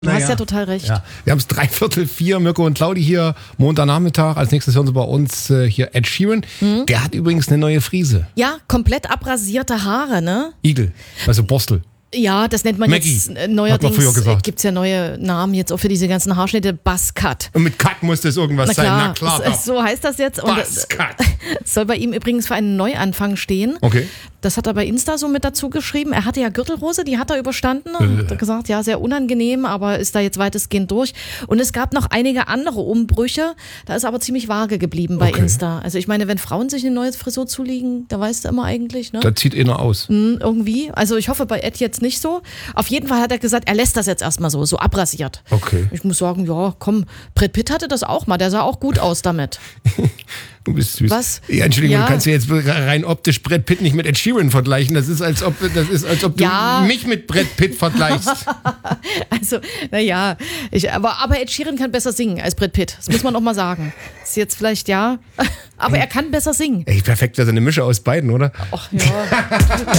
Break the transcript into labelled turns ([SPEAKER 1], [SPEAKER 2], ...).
[SPEAKER 1] Du hast ja total recht.
[SPEAKER 2] Ja. Wir haben es 3:45, Mirko und Claudi hier, Montagnachmittag. Als nächstes hören Sie bei uns hier Ed Sheeran. Der hat übrigens eine neue Frise.
[SPEAKER 1] Ja, komplett abrasierte Haare, ne?
[SPEAKER 2] Igel, also Borstel.
[SPEAKER 1] Ja, das nennt man
[SPEAKER 2] Maggie,
[SPEAKER 1] jetzt
[SPEAKER 2] hat man
[SPEAKER 1] neuerdings,
[SPEAKER 2] früher gesagt.
[SPEAKER 1] gibt's ja neue Namen jetzt auch für diese ganzen Haarschnitte, Buzzcut.
[SPEAKER 2] Und mit Cut muss das irgendwas sein. Na klar.
[SPEAKER 1] So heißt das jetzt. Und
[SPEAKER 2] Buzzcut.
[SPEAKER 1] soll bei ihm übrigens für einen Neuanfang stehen.
[SPEAKER 2] Okay.
[SPEAKER 1] Das hat er bei Insta so mit dazu geschrieben. Er hatte ja Gürtelrose, die hat er überstanden. Hat gesagt, ja, sehr unangenehm, aber ist da jetzt weitestgehend durch. Und es gab noch einige andere Umbrüche. Da ist er aber ziemlich vage geblieben bei Insta. Also ich meine, wenn Frauen sich eine neue Frisur zulegen, da weißt du immer eigentlich, ne?
[SPEAKER 2] Da zieht einer aus.
[SPEAKER 1] Irgendwie. Also ich hoffe bei Ed jetzt nicht so. Auf jeden Fall hat er gesagt, er lässt das jetzt erstmal so abrasiert.
[SPEAKER 2] Okay.
[SPEAKER 1] Ich muss sagen, ja, komm, Brad Pitt hatte das auch mal. Der sah auch gut aus damit.
[SPEAKER 2] Du bist süß.
[SPEAKER 1] Was?
[SPEAKER 2] Ja, Entschuldigung,
[SPEAKER 1] Ja.
[SPEAKER 2] du kannst ja jetzt rein optisch Brad Pitt nicht mit Ed Sheeran vergleichen. Das ist, als ob du
[SPEAKER 1] Ja.
[SPEAKER 2] mich mit Brad Pitt vergleichst.
[SPEAKER 1] Also, naja, aber Ed Sheeran kann besser singen als Brad Pitt. Das muss man auch mal sagen. Ist jetzt vielleicht, ja, aber er kann besser singen.
[SPEAKER 2] Ey, perfekt, das ist eine Mische aus beiden, oder?
[SPEAKER 1] Ach ja.